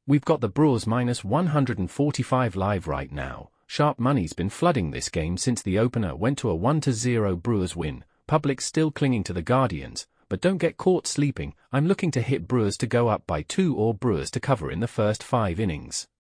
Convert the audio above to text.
We've got the Brewers minus 145 live right now. Sharp money's been flooding this game since the opener went to a 1-0 Brewers win. Public still clinging to the Guardians, but don't get caught sleeping. I'm looking to hit Brewers to go up by 2 or Brewers to cover in the first 5 innings.